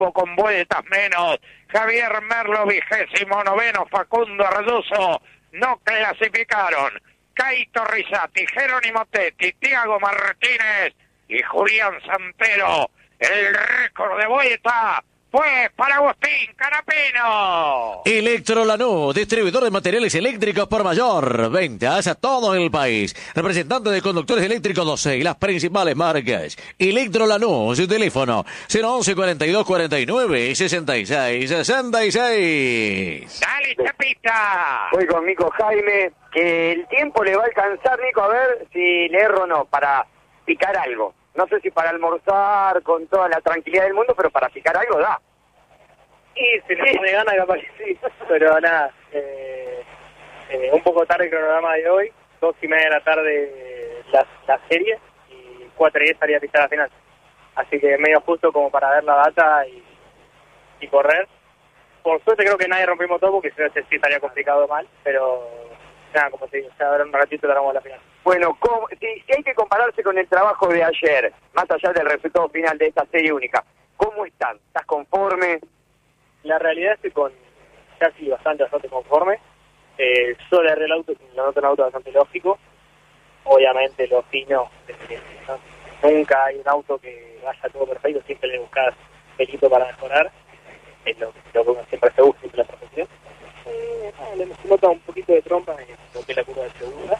con vueltas menos. Javier Merlo, 29º, Facundo Arduzo, no clasificaron. Caito Rizzati, Jerónimo Tetti, Tiago Martínez y Julián Santero. El récord de vuelta fue para Agustín Canapino. Electro Lanús, distribuidor de materiales eléctricos por mayor. Ventas a todo el país. Representante de conductores eléctricos 12 y las principales marcas. Electro Lanús, su teléfono 011 42 49 66 66. Dale, Chapita. Voy con Nico Jaime, que el tiempo le va a alcanzar, Nico, a ver si le erro o no, para picar algo. No sé si para almorzar con toda la tranquilidad del mundo, pero para picar algo da. Y si le pone gana, capaz que sí. Pero nada, un poco tarde el cronograma de hoy. 2:30 de la tarde la serie. Y 4:10 salía a pisar la final. Así que medio justo como para ver la data y correr. Por suerte creo que nadie rompió el motor, porque si no sí estaría complicado mal. Pero nada, como te digo, ya ahora un ratito le damos la final. Bueno, si hay que compararse con el trabajo de ayer, más allá del resultado final de esta serie única, ¿cómo están? ¿Estás conforme? La realidad estoy casi bastante conforme. Solo el auto, lo noto un auto bastante lógico. Obviamente lo fino, nunca hay un auto que vaya todo perfecto, siempre le buscas pelito para mejorar. Es lo que uno siempre se busca en la profesión. Le nota un poquito de trompa en lo que es la curva de segunda.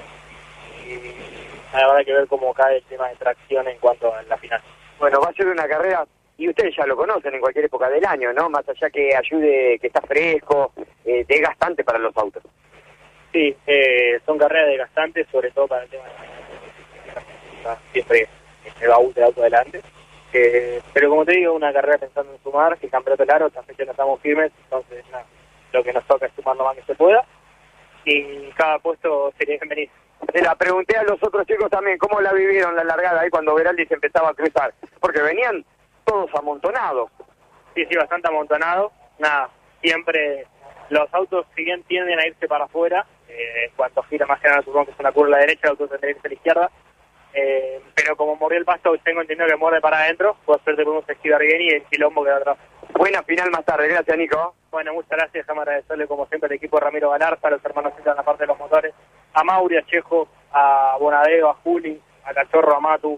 Habrá que ver cómo cae el tema de tracción en cuanto a la final. Bueno, va a ser una carrera, y ustedes ya lo conocen en cualquier época del año, ¿no? Más allá que ayude, que está fresco, desgastante para los autos. Sí, son carreras desgastantes, sobre todo para el tema de siempre se va el auto adelante. Pero como te digo, una carrera pensando en sumar, que el campeonato largo, esta fecha no estamos firmes, entonces nada, lo que nos toca es sumar lo más que se pueda, y cada puesto sería bienvenido. Se la pregunté a los otros chicos también, ¿cómo la vivieron la largada ahí cuando Veraldi se empezaba a cruzar? Porque venían todos amontonados. Sí, bastante amontonados. Nada, siempre los autos, si bien tienden a irse para afuera, en cuanto gira más general, supongo que es una curva a la derecha, el auto tendría que irse a la izquierda, pero como mordió el pasto, tengo entendido que muerde para adentro, por suerte podemos esquivar bien y el quilombo queda atrás. Buena final más tarde, gracias Nico. Bueno, muchas gracias, déjame agradecerle como siempre al equipo de Ramiro Galarza, a los hermanos que están en la parte de los motores, a Mauri, a Chejo, a Bonadeo, a Juli, a Cachorro, a Matu,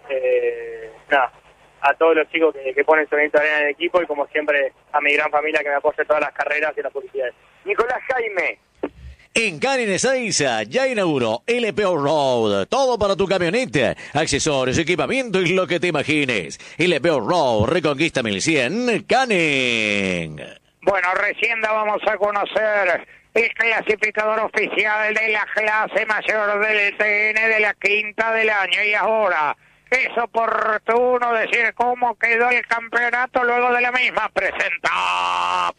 a todos los chicos que ponen su granito de arena en el equipo, y como siempre a mi gran familia que me apoya en todas las carreras y las publicidades. Nicolás Jaime. En Canin Ezeiza ya inauguró LPO Road. Todo para tu camioneta, accesorios, equipamiento y lo que te imagines. LPO Road, Reconquista 1100, Canin. Bueno, recién vamos a conocer el clasificador oficial de la clase mayor del TN de la quinta del año. Y ahora es oportuno decir cómo quedó el campeonato luego de la misma. Presenta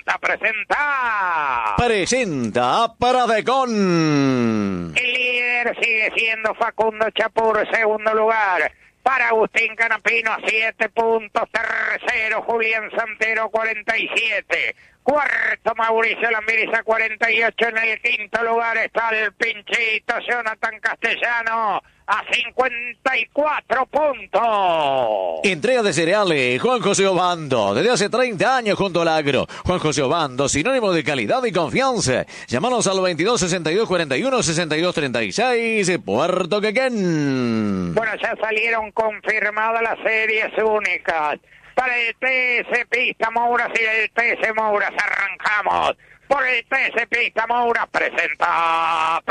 Pradecon. El líder sigue siendo Facundo Chapur, segundo lugar. Para Agustín Canapino, 7 puntos. Tercero, Julián Santero, 47. Cuarto, Mauricio Lambiriza, 48. En el quinto lugar está el pinchito Jonathan Castellano, a 54 puntos. Entrega de cereales, Juan José Obando, desde hace 30 años junto al agro. Juan José Obando, sinónimo de calidad y confianza. Llámanos al 22 62 41 62 36, Puerto Quequén. Bueno, ya salieron confirmadas las series únicas. Para el TS Pista Mouras y el TS Mouras arrancamos. Por el TS Pista Mouras presenta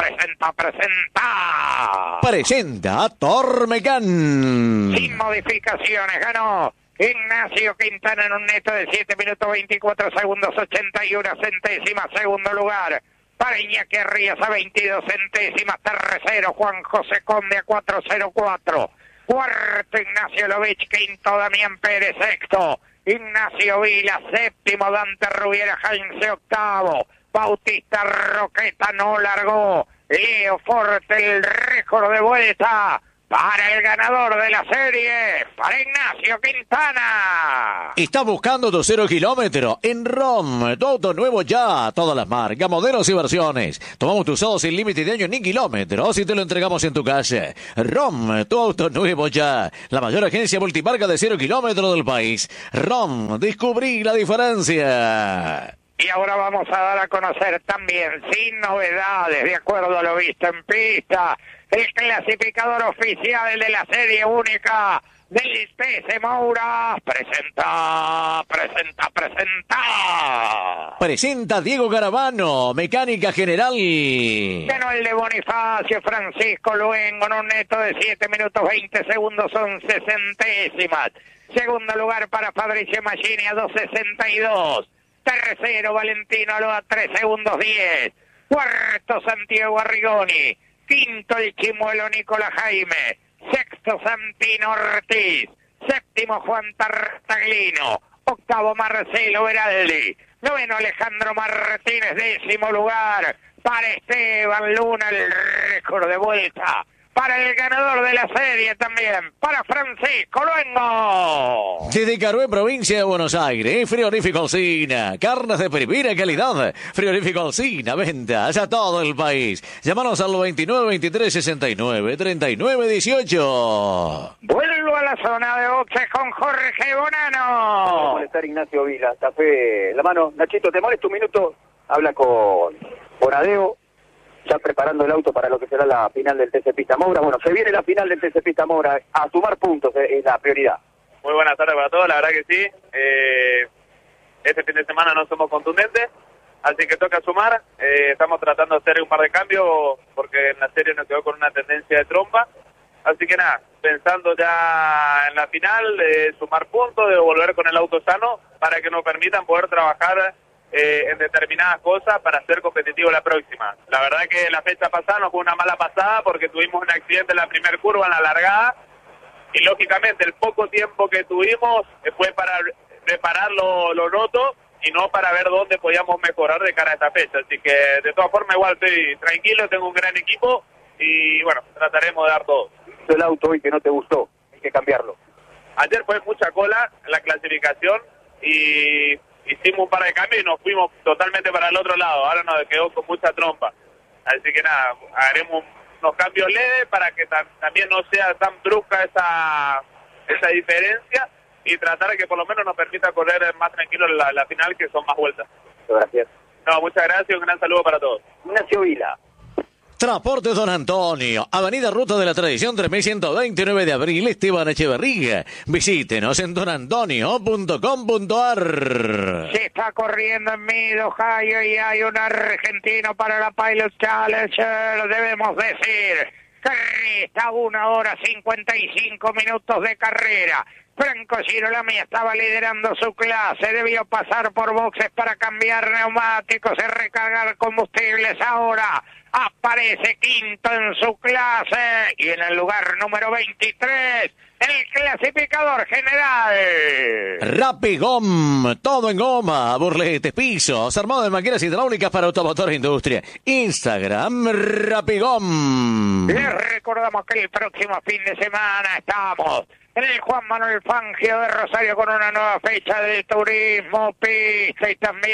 Tormecán. Sin modificaciones, ganó Ignacio Quintana en un neto de 7 minutos 24 segundos 81 centésimas. Segundo lugar para Iñaki Ríos a 22 centésimas. Tercero, Juan José Conde a 404. Cuarto, Ignacio Lovich. Quinto, Damián Pérez. Sexto, Ignacio Vila. Séptimo, Dante Rubiera Heinze. Octavo, Bautista Roqueta no largó. Leo Forte, el récord de vuelta para el ganador de la serie, para Ignacio Quintana. Estás buscando tu 0 kilómetro en ROM, tu auto nuevo ya, todas las marcas, modelos y versiones. Tomamos tu usado sin límite de año ni kilómetros y te lo entregamos en tu casa. ROM, tu auto nuevo ya, la mayor agencia multimarca de 0 kilómetros del país. ROM, descubrí la diferencia. Y ahora vamos a dar a conocer también, sin novedades, de acuerdo a lo visto en pista, el clasificador oficial de la serie única del TC Moura. Presenta. Presenta Diego Garavano, mecánica general. Ganó el de Bonifacio Francisco Luengo en un neto de 7 minutos 20 segundos 11 centésimas. Segundo lugar para Fabricio Machini a 2.62. Tercero, Valentino Aloa, 3 segundos 10. Cuarto, Santiago Arrigoni. Quinto, el chimuelo Nicolás Jaime. Sexto, Santino Ortiz. Séptimo, Juan Tartaglino. Octavo, Marcelo Veraldi. Noveno, Alejandro Martínez. 10º lugar para Esteban Luna, el récord de vuelta. Para el ganador de la serie también, para Francisco Luengo. Desde Carué, provincia de Buenos Aires, Frigorífico Alsina. Carnes de primera calidad. Frigorífico Alsina, ventas a todo el país. Llámanos al 29 23 69 39 18. Vuelvo a la zona de boxes con Jorge Bonano. Vamos a molestar Ignacio Vila, Café La Mano. Nachito, ¿te molesta un minuto? Habla con Bonadeo. Ya preparando el auto para lo que será la final del TC Pista Moura. Bueno, se viene la final del TC Pista Moura. A sumar puntos es la prioridad. Muy buenas tardes para todos, la verdad que sí. Este fin de semana no somos contundentes, así que toca sumar. Estamos tratando de hacer un par de cambios porque en la serie nos quedó con una tendencia de trompa. Así que nada, pensando ya en la final, sumar puntos, de volver con el auto sano para que nos permitan poder trabajar en determinadas cosas para ser competitivo la próxima. La verdad que la fecha pasada nos fue una mala pasada porque tuvimos un accidente en la primera curva, en la largada, y lógicamente el poco tiempo que tuvimos fue para reparar lo roto y no para ver dónde podíamos mejorar de cara a esta fecha. Así que de todas formas igual estoy tranquilo, tengo un gran equipo y bueno, trataremos de dar todo. El auto hoy que no te gustó, hay que cambiarlo. Ayer fue mucha cola en la clasificación y hicimos un par de cambios y nos fuimos totalmente para el otro lado. Ahora nos quedó con mucha trompa. Así que nada, haremos unos cambios leves para que también no sea tan brusca esa diferencia y tratar de que por lo menos nos permita correr más tranquilo la final, que son más vueltas. Gracias. No, muchas gracias y un gran saludo para todos. Ignacio Vila. Transportes Don Antonio, Avenida Ruta de la Tradición 3129 de abril, Esteban Echeverría. Visítenos en donantonio.com.ar. Se está corriendo en Mid Ohio y hay un argentino para la Pilot Challenge, debemos decir. Está a 1 hora 55 minutos de carrera. Franco Girolami estaba liderando su clase, debió pasar por boxes para cambiar neumáticos y recargar combustibles. Ahora aparece quinto en su clase y en el lugar número 23, el clasificador general. Rapigom, todo en goma, burletes, pisos, armado de máquinas hidráulicas para automotor e industria. Instagram, Rapigom. Les recordamos que el próximo fin de semana estamos en el Juan Manuel Fangio de Rosario con una nueva fecha de turismo, pista y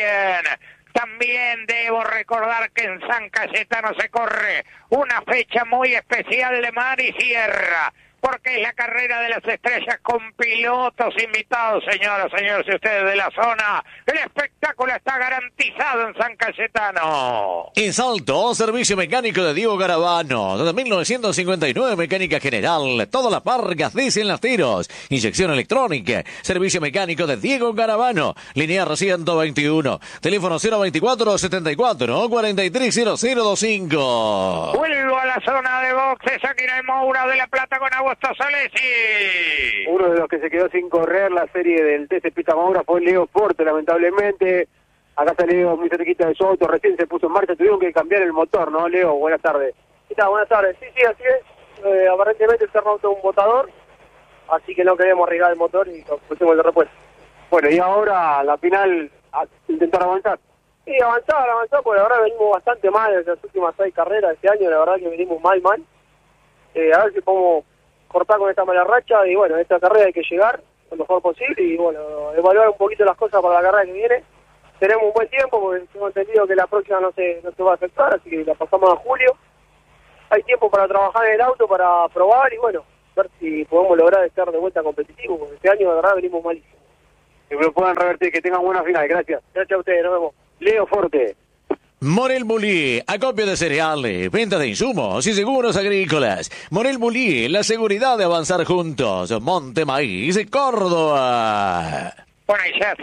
también debo recordar que en San Cayetano se corre una fecha muy especial de mar y sierra, porque es la carrera de las estrellas con pilotos invitados, señoras, señores, y ustedes de la zona. El espectáculo está garantizado en San Cayetano. En Salto, servicio mecánico de Diego Garavano. Desde 1959, mecánica general. Todas las marcas, dicen los tiros. Inyección electrónica. Servicio mecánico de Diego Garavano. Linear 121. Teléfono 024-74 430025. Vuelvo a la zona de boxes aquí en el Moura de la Plata con Augusto Salesi. Uno de los que se quedó sin correr la serie del TC Pista Moura fue Leo Forte, lamentablemente. Acá está Leo muy cerquita de su auto, recién se puso en marcha, tuvieron que cambiar el motor, ¿no, Leo? Buenas tardes. ¿Qué tal? Buenas tardes. Sí, así es. Aparentemente el auto es un botador, así que no queremos arriesgar el motor y pusimos el de repuesto. Bueno, y ahora la final, a intentar avanzar. Sí, avanzar, porque ahora venimos bastante mal desde las últimas 6 carreras de este año, la verdad que venimos mal. A ver si podemos cortar con esta mala racha y bueno, esta carrera hay que llegar lo mejor posible y bueno, evaluar un poquito las cosas para la carrera que viene. Tenemos un buen tiempo porque tengo entendido que la próxima no se va a afectar, así que la pasamos a julio. Hay tiempo para trabajar en el auto, para probar y bueno, ver si podemos lograr estar de vuelta competitivos, porque este año de verdad venimos malísimos. Que lo puedan revertir, que tengan buena final, gracias. Gracias a ustedes, nos vemos. Leo Forte. Morel Bulí, acopio de cereales, venta de insumos y seguros agrícolas. Morel Bulí, la seguridad de avanzar juntos. Monte Maíz, Córdoba. Bueno, y ya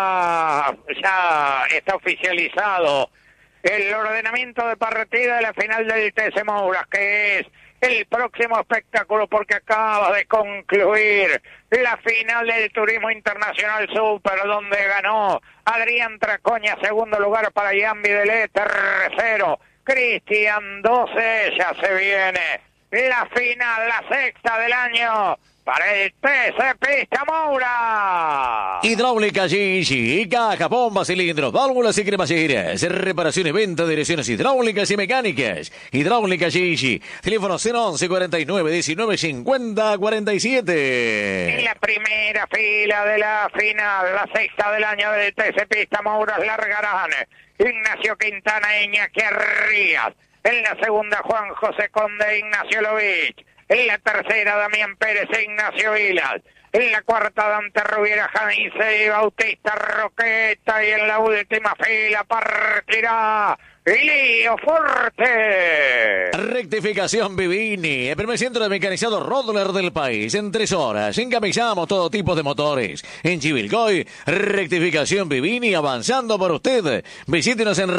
está oficializado el ordenamiento de partida de la final del TC Mouras, que es el próximo espectáculo porque acaba de concluir la final del Turismo Internacional Super, donde ganó Adrián Tracoña, segundo lugar para Ian Videlé, tercero Cristian 12, ya se viene la final, la sexta del año para el TC Pista Moura. Hidráulica Gigi, caja, bombas, cilindros, válvulas y cremalleras. Reparación y venta de direcciones hidráulicas y mecánicas. Hidráulica Gigi. Teléfono 011 49 19 50 47. En la primera fila de la final, la sexta del año del TC Pista Mouras, largarán Ignacio Quintana e Iñaki Arrías. En la segunda, Juan José Conde e Ignacio Lovich. En la tercera, Damián Pérez e Ignacio Vilas. En la cuarta, Dante Rubiera, Janice y Bautista Roqueta. Y en la última fila partirá Lío Forte. Rectificación Vivini, el primer centro de mecanizado Rodler del país. En 3 horas encamisamos todo tipo de motores. En Chivilcoy, Rectificación Vivini, avanzando por usted. Visítenos en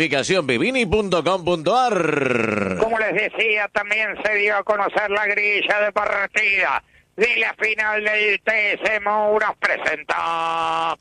rectificacionvivini.com.ar. Como les decía, también se dio a conocer la grilla de partida de la final del TC Mouras. Presenta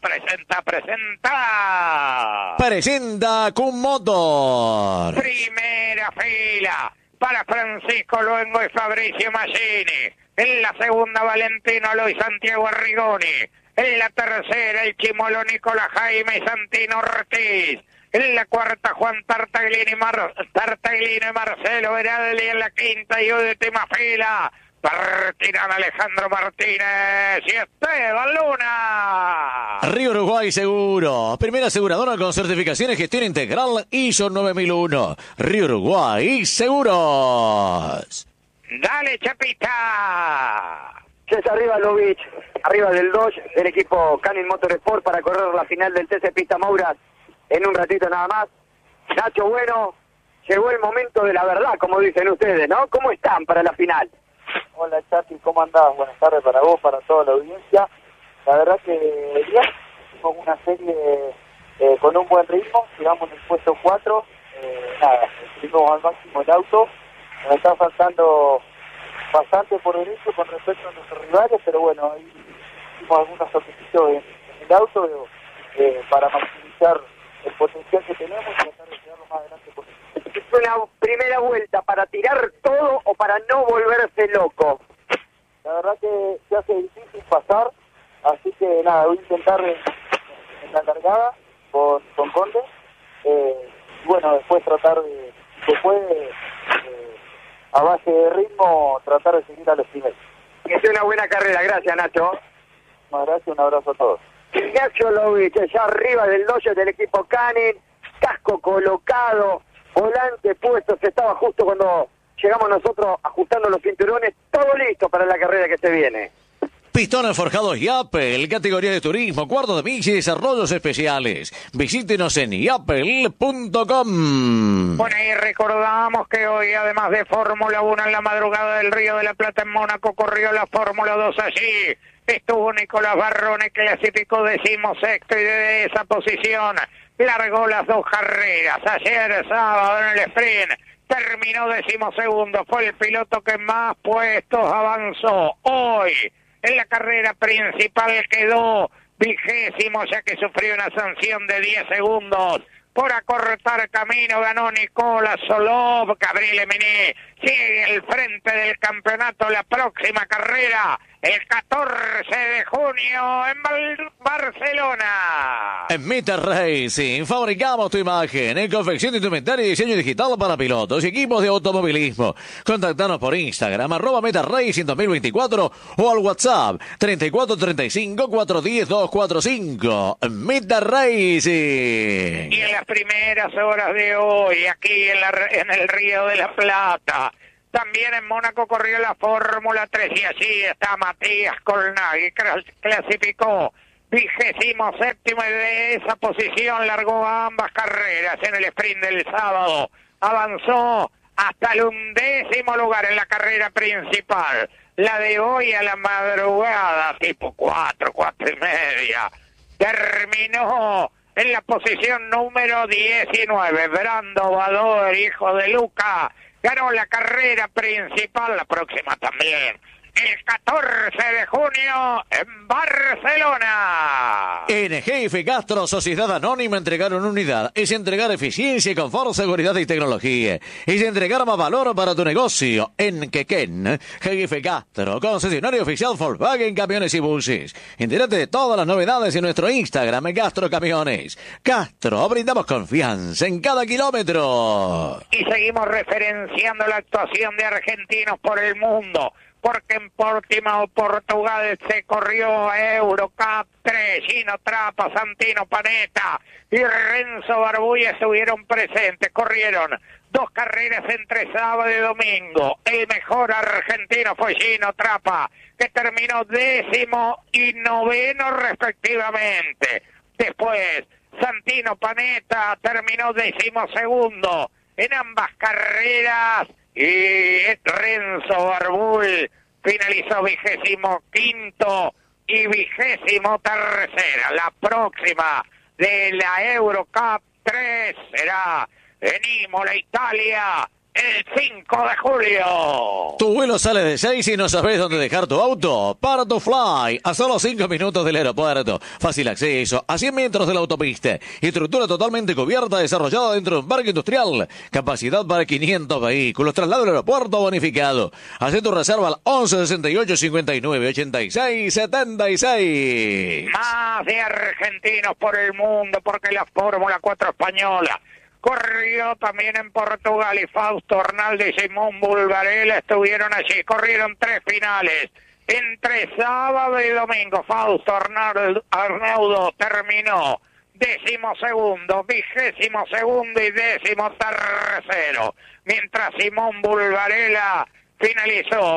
Kun Motor. primera fila para Francisco Luengo y Fabricio Maggini. En la segunda, Valentino Aloy Santiago Arrigoni. En la tercera, el Chimolo Nicolás Jaime y Santino Ortiz. En la cuarta, Juan Tartaglini y Marcelo Veraldi. En la quinta y última fila partirán Alejandro Martínez y Esteban Luna. Río Uruguay Seguro, primera aseguradora con certificación y gestión integral ISO 9001. Río Uruguay Seguros. Dale, Chapita. César arriba Lovich, arriba del Dodge, del equipo Canin Motorsport para correr la final del TC Pista Mouras en un ratito nada más. Nacho, bueno, llegó el momento de la verdad, como dicen ustedes, ¿no? ¿Cómo están para la final? Hola Chapi, ¿cómo andás? Buenas tardes para vos, para toda la audiencia. La verdad que bien, hicimos una serie con un buen ritmo, llegamos en el puesto 4, estuvimos al máximo el auto, nos está faltando bastante por derecho con respecto a nuestros rivales, pero bueno, ahí hicimos algunos sacrificios en el auto para maximizar el potencial que tenemos y tratar de llegar lo más adelante posible. Es una primera vuelta para tirar todo o para no volverse loco. La verdad que se hace difícil pasar, así que nada, voy a intentar en la largada con Conde, y bueno, después tratar de, a base de ritmo, tratar de seguir a los primeros. Que sea una buena carrera, gracias Nacho. Muchas gracias, un abrazo a todos. Ignacio Lovich, allá arriba del Dodge del equipo Canin, casco colocado, volante puesto, se estaba justo cuando llegamos nosotros ajustando los cinturones, todo listo para la carrera que se viene. Pistones forjados Yapel, categoría de turismo, cuarto de milla y desarrollos especiales. Visítenos en yapel.com. Bueno, y recordamos que hoy, además de Fórmula 1 en la madrugada del Río de la Plata en Mónaco, corrió la Fórmula 2 allí. Estuvo Nicolás Barrone, clasificó 16º y de esa posición largó las 2 carreras. Ayer sábado en el sprint terminó 12º, fue el piloto que más puestos avanzó. Hoy en la carrera principal quedó 20º, ya que sufrió una sanción de 10 segundos por acortar camino. Ganó Nicolás Solov. Gabriel Eminé sigue al frente del campeonato. La próxima carrera el 14 de junio en Barcelona. En Meta Racing fabricamos tu imagen en confección de indumentaria y diseño digital para pilotos y equipos de automovilismo. Contáctanos por Instagram, @Meta Racing 2024 o al WhatsApp 3435 410 245. Meta Racing. Y en las primeras horas de hoy, aquí en el Río de la Plata, también en Mónaco corrió la Fórmula 3 y allí está Matías Colnaghi, clasificó 27º y de esa posición largó ambas carreras en el sprint del sábado. Avanzó hasta el 11º lugar en la carrera principal. La de hoy a la madrugada, tipo 4:30, terminó en la posición número 19. Brando Bador, hijo de Luca, ganó la carrera principal, la próxima también, el 14 de junio en Barcelona. En Jefe Castro, Sociedad Anónima, entregaron unidad. Es entregar eficiencia, confort, seguridad y tecnología. Es entregar más valor para tu negocio. En Quequén, Jefe Castro, concesionario oficial Volkswagen Camiones y Buses. Entérate de todas las novedades en nuestro Instagram, Castro Camiones. Castro, brindamos confianza en cada kilómetro. Y seguimos referenciando la actuación de argentinos por el mundo, porque en Portimao, Portugal, se corrió Eurocup 3, Gino Trapa, Santino Panetta y Renzo Barbulla estuvieron presentes, corrieron 2 carreras entre sábado y domingo. El mejor argentino fue Gino Trapa, que terminó 10º y 9º respectivamente. Después, Santino Panetta terminó 12º en ambas carreras. Y Renzo Barbul finalizó 25º y 23ª. La próxima de la Eurocup 3 será en Imola, Italia, el 5 de julio. Tu vuelo sale de 6 y no sabes dónde dejar tu auto. Para tu Fly, a solo 5 minutos del aeropuerto. Fácil acceso, a 100 metros de la autopista. Estructura totalmente cubierta, desarrollada dentro de un parque industrial. Capacidad para 500 vehículos. Traslado al aeropuerto bonificado. Haz tu reserva al 11 68 59 86 76. Más de argentinos por el mundo, porque la Fórmula 4 española corrió también en Portugal y Fausto Arnaldo y Simón Bulgarella estuvieron allí. Corrieron 3 finales entre sábado y domingo. Fausto Arnaldo terminó 12º, 22º y 13º, mientras Simón Bulgarella finalizó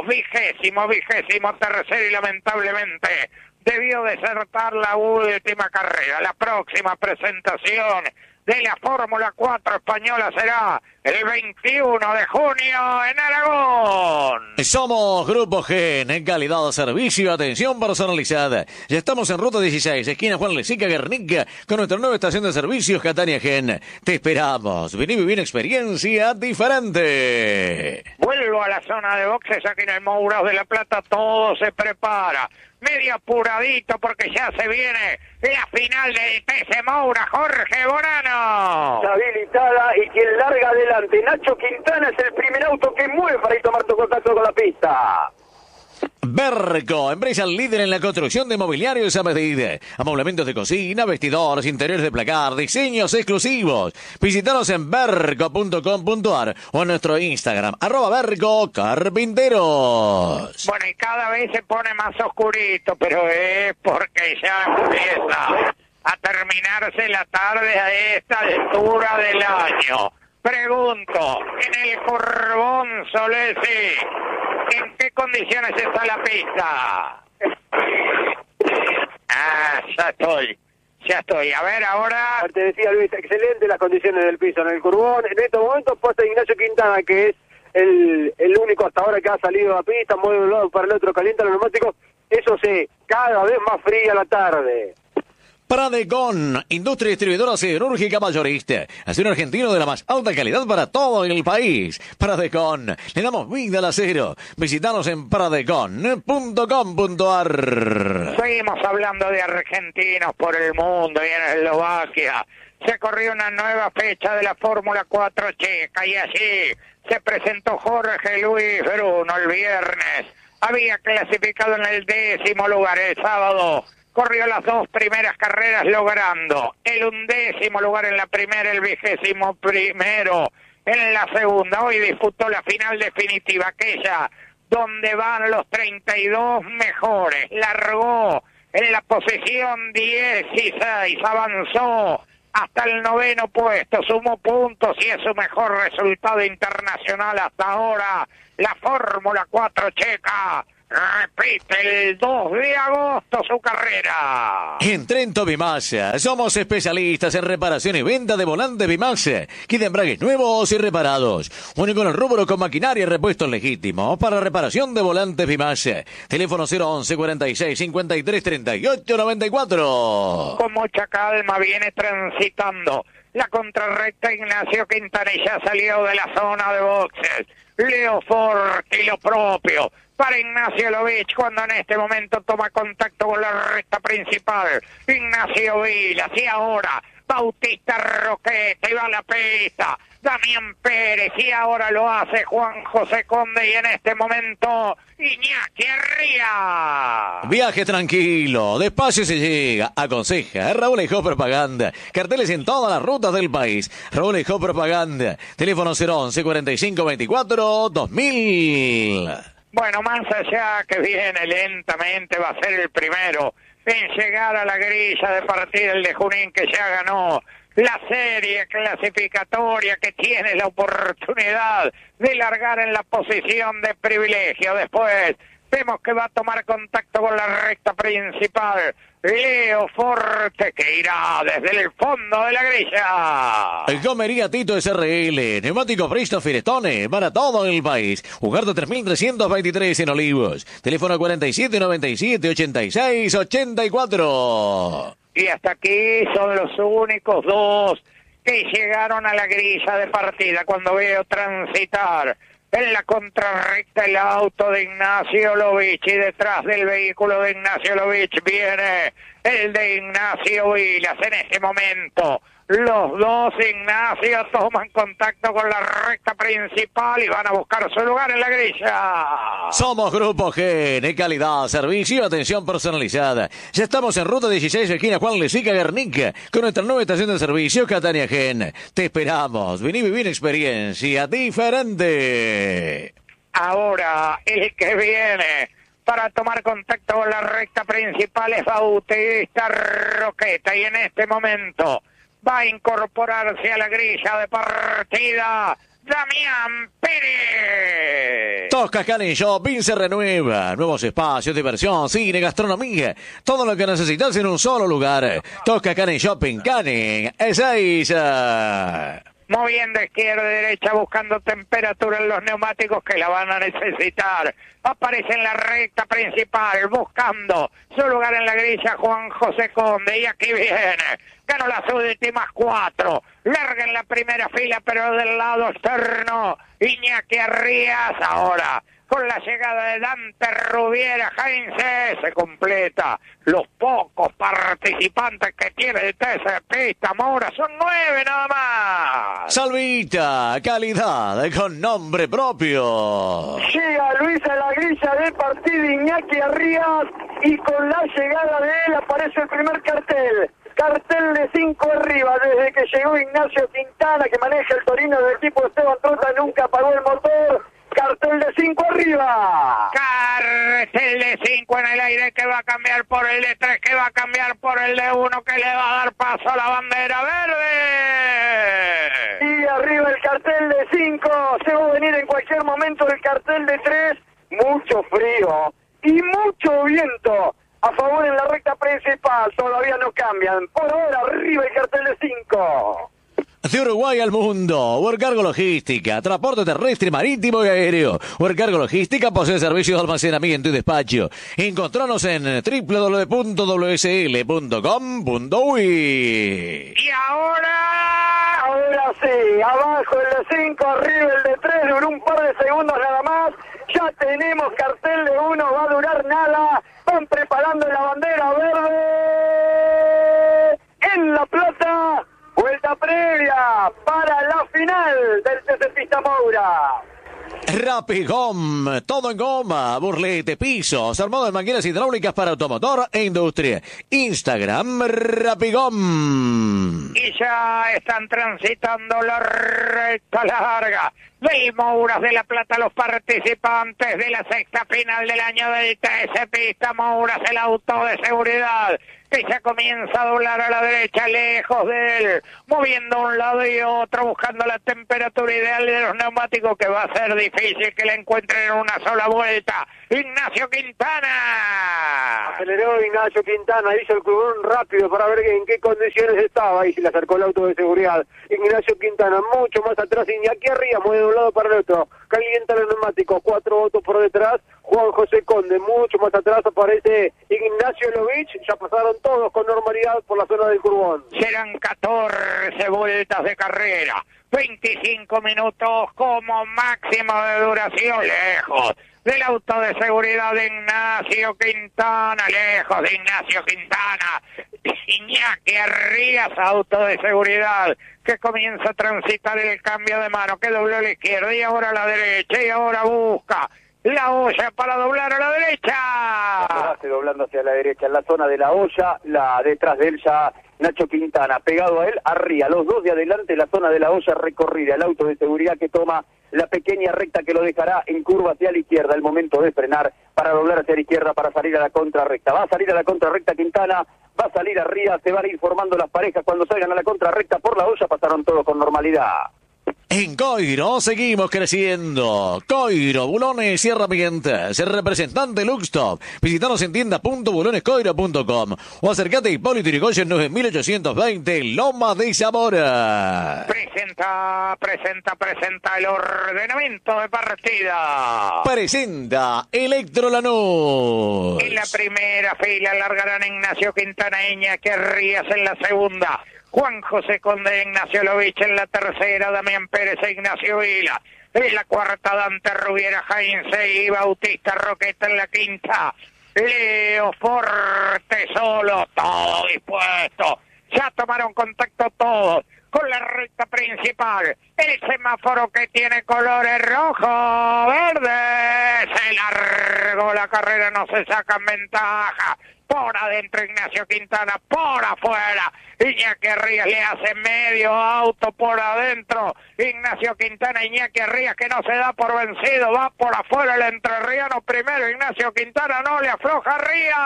23º y lamentablemente debió desertar la última carrera. La próxima presentación de la Fórmula 4 española será el 21 de junio en Aragón. Somos Grupo Gen, en calidad de servicio y atención personalizada. Ya estamos en Ruta 16, esquina Juan Lezica, Guernica, con nuestra nueva estación de servicios Catania Gen. Te esperamos. Vení a vivir una experiencia diferente. Vuelvo a la zona de boxes aquí en el Mourão de la Plata. Todo se prepara medio apuradito porque ya se viene la final del TC Moura. Jorge Bonano. Está habilitada y quien larga adelante. Nacho Quintana es el primer auto que mueve para ir tomar tu contacto con la pista. Berco, empresa líder en la construcción de mobiliarios a medida. Amoblamientos de cocina, vestidores, interiores de placar, diseños exclusivos. Visítanos en berco.com.ar o en nuestro Instagram, @bercocarpinteros. Bueno, y cada vez se pone más oscurito, pero es porque ya empieza a terminarse la tarde a esta altura del año. Pregunto, en el Corbón Solesi, ¿en qué condiciones está la pista? Ya estoy. A ver, ahora... Te decía Luis, excelente las condiciones del piso en el Curbón. En estos momentos pasa Ignacio Quintana, que es el único hasta ahora que ha salido a la pista, mueve de un lado para el otro, calienta los neumáticos. Eso sí, cada vez más fría la tarde. Pradecon, industria distribuidora siderúrgica mayorista. Acero argentino de la más alta calidad para todo el país. Pradecon, le damos vida al acero. Visítanos en pradecon.com.ar. Seguimos hablando de argentinos por el mundo y en Eslovaquia. Se corrió una nueva fecha de la Fórmula 4 checa y allí se presentó Jorge Luis Bruno el viernes había clasificado en el 10º lugar el sábado. Corrió las 2 primeras carreras logrando el 11º lugar en la primera, el 21º en la segunda. Hoy disputó la final definitiva, aquella donde van los 32 mejores. Largó en la posición 16, avanzó hasta el 9º puesto, sumó puntos y es su mejor resultado internacional hasta ahora. La Fórmula 4 checa repite el 2 de agosto su carrera. En Trento Bimasa somos especialistas en reparación y venta de volantes Bimasa, kit de embragues nuevos y reparados. Único en el rubro con maquinaria y repuestos legítimos para reparación de volantes Bimasa. Teléfono 011 46 53 38 94. Con mucha calma viene transitando la contrarrecta Ignacio Quintanilla, salió de la zona de boxes. Leo Forti lo propio para Ignacio Lovich cuando en este momento toma contacto con la recta principal. Ignacio Vilas y ahora Bautista Roquete y va a la pista. Damián Pérez y ahora lo hace Juan José Conde y en este momento Iñaki Arría. Viaje tranquilo, despacio se llega, aconseja Raúl Ejó Propaganda. Carteles en todas las rutas del país. Raúl Ejó Propaganda. Teléfono 011 45 24 2000. Bueno, más allá que viene lentamente, va a ser el primero en llegar a la grilla de partida, el de Junín, que ya ganó la serie clasificatoria, que tiene la oportunidad de largar en la posición de privilegio. Después vemos que va a tomar contacto con la recta principal Leo Forte, que irá desde el fondo de la grilla. Comería Tito SRL, neumático Fristo Firestone, para todo el país. Jugardo 3323 en Olivos. Teléfono 47 97 86 84. Y hasta aquí son los únicos 2 que llegaron a la grilla de partida. Cuando veo transitar en la contrarrecta el auto de Ignacio Lovich y detrás del vehículo de Ignacio Lovich viene el de Ignacio Vilas. En este momento los 2 Ignacio toman contacto con la recta principal y van a buscar su lugar en la grilla. Somos Grupo Gen, calidad, servicio y atención personalizada. Ya estamos en ruta 16, esquina Juan Lezica, Guernica, con nuestra nueva estación de servicio, Catania Gen. Te esperamos, vení a vivir experiencia diferente. Ahora, el que viene para tomar contacto con la recta principal es Bautista Roqueta y en este momento va a incorporarse a la grilla de partida Damián Pérez. Tosca Canning Shopping se renueva. Nuevos espacios, diversión, cine, gastronomía. Todo lo que necesitas en un solo lugar. Tosca Canning Shopping, Canning, Ezeiza. Moviendo izquierda y derecha, buscando temperatura en los neumáticos que la van a necesitar. Aparece en la recta principal, buscando su lugar en la grilla Juan José Conde. Y aquí viene. Ganó las últimas 4. Larga en la primera fila, pero del lado externo. Iñaki Arrías ahora. Con la llegada de Dante Rubiera, Heinze se completa los pocos participantes que tiene el TC Zamora. Son 9 nada más. Salvita, calidad con nombre propio. Llega Luis a la grilla de partida Iñaki Arrías y con la llegada de él aparece el primer cartel. Cartel de 5 arriba, desde que llegó Ignacio Quintana, que maneja el Torino del equipo Esteban Trota, nunca apagó el motor. Cartel de 5 arriba. Cartel de 5 en el aire, que va a cambiar por el de 3, que va a cambiar por el de 1, que le va a dar paso a la bandera verde. Y arriba el cartel de 5, se va a venir en cualquier momento el cartel de 3. Mucho frío y mucho viento a favor en la recta principal, todavía no cambian. Por ahora arriba el cartel de 5. De Uruguay al mundo, Workargo Logística, transporte terrestre, marítimo y aéreo. Workargo Logística posee servicios de almacenamiento y despacho. Encontranos en www.wsl.com.uy. Y ahora sí, abajo el de 5, arriba el de 3, duró un par de segundos nada más. Ya tenemos cartel de 1, va a durar nada. Van preparando la bandera verde en La Plata. Vuelta previa para la final del TC Pista Moura. Rapigom, todo en goma, burlete, pisos, armado de máquinas hidráulicas para automotor e industria. Instagram, Rapigom. Y ya están transitando la recta larga del Mouras de la Plata, los participantes de la sexta final del año del TC Pista Mouras, el auto de seguridad que ya comienza a doblar a la derecha, lejos de él, moviendo un lado y otro, buscando la temperatura ideal de los neumáticos, que va a ser difícil que la encuentren en una sola vuelta. Ignacio Quintana. Aceleró Ignacio Quintana, hizo el curvón rápido para ver en qué condiciones estaba y se le acercó el auto de seguridad. Ignacio Quintana mucho más atrás, Iñaki arriba, mueve de un lado para el otro, calienta los neumáticos, 4 autos por detrás, Juan José Conde, mucho más atrás aparece Ignacio Lovich, ya pasaron todos con normalidad por la zona del curvón. Serán 14 vueltas de carrera, 25 minutos como máximo de duración, lejos del auto de seguridad de Ignacio Quintana, lejos de Ignacio Quintana, Iñaki Arrías, auto de seguridad que comienza a transitar el cambio de mano, que dobló a la izquierda y ahora a la derecha, y ahora busca la olla para doblar a la derecha. Hace doblando hacia la derecha, en la zona de la olla, la detrás de él ya Nacho Quintana, pegado a él, arriba, los dos de adelante, la zona de la olla recorrida, el auto de seguridad que toma la pequeña recta que lo dejará en curva hacia la izquierda, el momento de frenar para doblar hacia la izquierda, para salir a la contrarrecta. Va a salir a la contrarrecta Quintana, va a salir arriba, se van a ir formando las parejas. Cuando salgan a la contrarrecta por la olla pasaron todos con normalidad. En Coiro seguimos creciendo. Coiro, Bulones, Sierra Pientes, representante Luxtop. Visitanos en tienda.bulonescoiro.com o acercate a Hipólito Yrigoyen 9820, Loma de Zamora. Presenta el ordenamiento de partida. Presenta Electro Lanús. En la primera fila largarán Ignacio Quintana, Iñaki Arrías en la segunda, Juan José Conde, Ignacio Lovich en la tercera, Damián Pérez e Ignacio Vila. En la cuarta, Dante Rubiera, Heinze y Bautista Roqueta en la quinta. Leo Forte solo, todo dispuesto. Ya tomaron contacto todos con la recta principal. El semáforo que tiene colores rojo, verde. Se largó la carrera, no se sacan ventaja. Por adentro Ignacio Quintana, por afuera Iñaki Arrías le hace medio auto por adentro. Ignacio Quintana, Iñaki Arrías que no se da por vencido, va por afuera el entrerriano primero. Ignacio Quintana no le afloja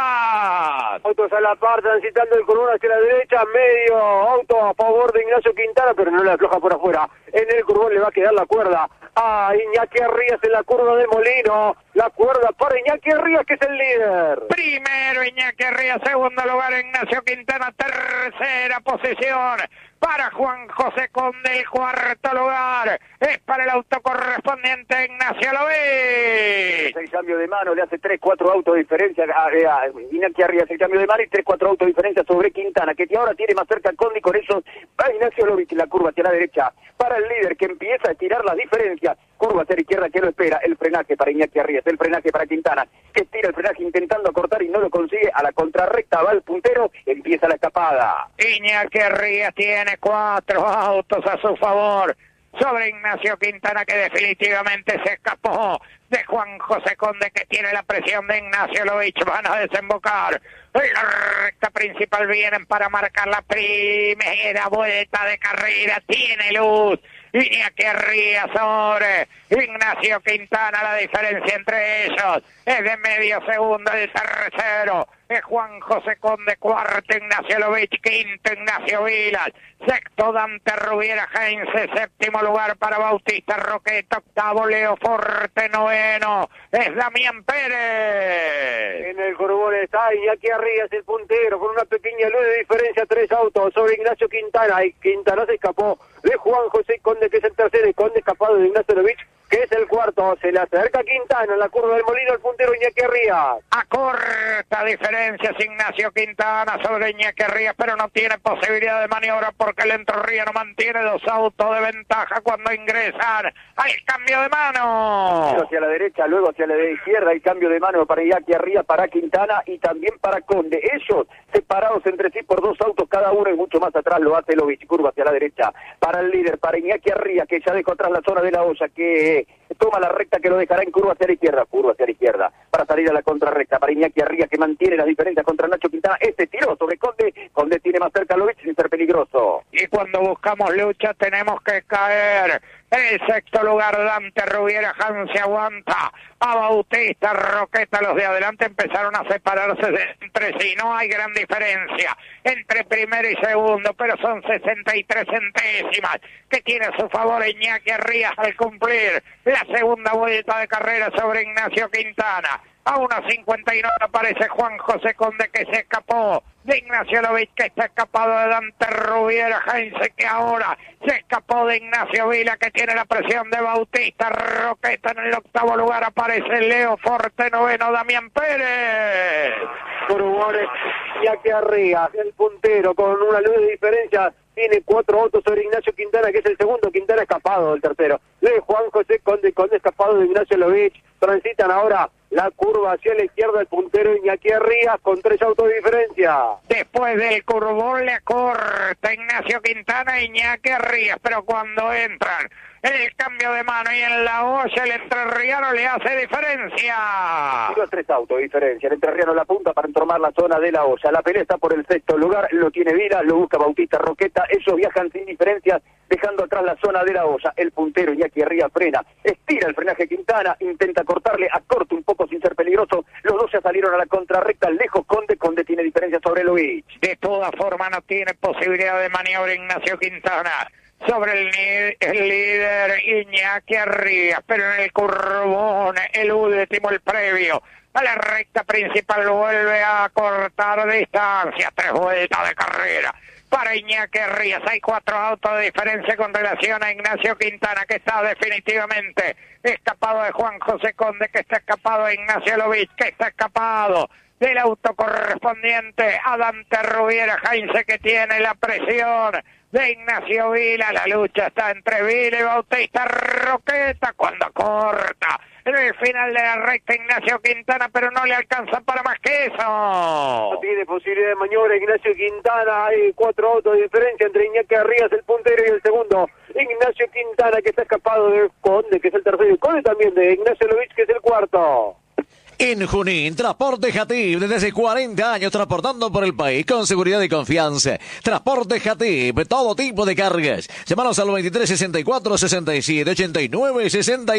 Arrías. Autos a la par, transitando el curvón hacia la derecha, medio auto a favor de Ignacio Quintana, pero no le afloja por afuera. En el curvón le va a quedar la cuerda a Iñaki Arrías en la curva de Molino. La cuerda para Iñaki Arrías, que es el líder. Primero Iñaki Arrías, segundo lugar Ignacio Quintana, tercera posición para Juan José Conde, el cuarto lugar es para el auto correspondiente a Ignacio Lovich. El cambio de mano, le hace 3-4 autos de diferencia a Iñaki Arrías, el cambio de mano y 3-4 autos de diferencia sobre Quintana, que ahora tiene más cerca a Conde, y con eso va Ignacio Lovich en la curva hacia la derecha para el líder, que empieza a estirar las diferencias. Curva hacia la izquierda, que lo espera, el frenaje para Iñaki Arrías, el frenaje para Quintana, que tira el frenaje intentando cortar y no lo consigue. A la contrarrecta va el puntero, empieza la escapada. Iñaki Arrías tiene 4 autos a su favor sobre Ignacio Quintana, que definitivamente se escapó de Juan José Conde, que tiene la presión de Ignacio Lovich. Van a desembocar en la recta principal, vienen para marcar la primera vuelta de carrera. Tiene luz Iñaki Arrías sobre Ignacio Quintana, la diferencia entre ellos es de medio segundo. El tercero es Juan José Conde, cuarto Ignacio Lovich, quinto Ignacio Vilas, sexto Dante Rubiera Heinze, séptimo lugar para Bautista Roqueta, octavo Leo Forte, noveno es Damián Pérez. En el curvón está Iñaki Arrías, el puntero, con una pequeña luz de diferencia, 3 autos sobre Ignacio Quintana, y Quintana se escapó de Juan José Conde, que es el tercero, y Conde escapado de Ignacio Lovich, que es el cuarto. Se le acerca Quintana en la curva del Molino, el puntero Iñaki Arrías. A corta diferencia es Ignacio Quintana sobre Iñaki Arrías, pero no tiene posibilidad de maniobra porque el entrerriano mantiene 2 autos de ventaja cuando ingresan al cambio de mano. Hacia la derecha, luego hacia la izquierda, el cambio de mano para Iñaki Arrías, para Quintana y también para Conde. Ellos separados entre sí por 2 autos cada uno, y mucho más atrás lo hace Lovich, curva hacia la derecha para el líder, para Iñaki Arrías, que ya dejó atrás la zona de la olla, que toma la recta que lo dejará en curva hacia la izquierda, para salir a la contrarrecta, para Iñaki Arrias, que mantiene las diferencias contra Nacho Quintana. Tiró sobre Conde tiene más cerca a Lovich sin ser peligroso. Y cuando buscamos lucha tenemos que caer. En el sexto lugar, Dante Rubiera, Hans se aguanta a Bautista Roqueta. Los de adelante empezaron a separarse entre sí. No hay gran diferencia entre primero y segundo, pero son 63 centésimas que tiene a su favor Iñaki Arrias al cumplir la segunda vuelta de carrera sobre Ignacio Quintana. A 1.59 aparece Juan José Conde, que se escapó de Ignacio Lovich, que está escapado de Dante Rubiera. Heinze, que ahora se escapó de Ignacio Vila, que tiene la presión de Bautista Roqueta. En el octavo lugar aparece Leo Forte, noveno Damián Pérez. Corubores, Iñaki Arrias, el puntero, con una luz de diferencia. Tiene 4 autos sobre Ignacio Quintana, que es el segundo. Quintana escapado del tercero. De Juan José Conde escapado de Ignacio Lovich. Transitan ahora la curva hacia la izquierda, el puntero Iñaki Arrias con 3 autos de diferencia. Después del curvón le corta Ignacio Quintana, Iñaki Arrias, pero cuando entran en el cambio de mano y en la olla, el entrerriano le hace diferencia. Tiró 3 autos de diferencia. El entrerriano la punta para entormar la zona de la olla. La pelea está por el sexto lugar, lo tiene Vila, lo busca Bautista Roqueta. Ellos viajan sin diferencias, dejando atrás la zona de la olla. El puntero Iñaki Arrias frena, estira el frenaje Quintana, intenta cortarle, acorta un poco sin ser peligroso. Los dos ya salieron a la contrarrecta, lejos Conde tiene diferencia sobre Lovich. De todas formas no tiene posibilidad de maniobra Ignacio Quintana sobre el líder Iñaki Arrias, pero en el curvón, el último, el previo a la recta principal, vuelve a cortar distancia. 3 vueltas de carrera para Iñaki Arrias. Hay 4 autos de diferencia con relación a Ignacio Quintana, que está definitivamente escapado de Juan José Conde, que está escapado de Ignacio Lovich, que está escapado del auto correspondiente a Dante Rubiera. Heinze, que tiene la presión de Ignacio Vila. La lucha está entre Vila y Bautista Roqueta cuando corta en el final de la recta Ignacio Quintana, pero no le alcanza para más que eso. No tiene posibilidad de maniobra Ignacio Quintana. Hay 4 autos de diferencia entre Iñaki Arrias, el puntero, y el segundo Ignacio Quintana, que está escapado de Conde, que es el tercero, y Conde también de Ignacio Lovich, que es el cuarto. En Junín, Transporte Jatib, desde hace 40 años transportando por el país con seguridad y confianza. Transporte Jatib, todo tipo de cargas. Llámanos al 23 64 67 89